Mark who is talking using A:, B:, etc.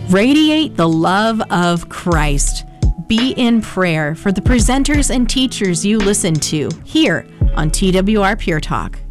A: Radiate the love of Christ. Be in prayer for the presenters and teachers you listen to here on TWR Pure Talk.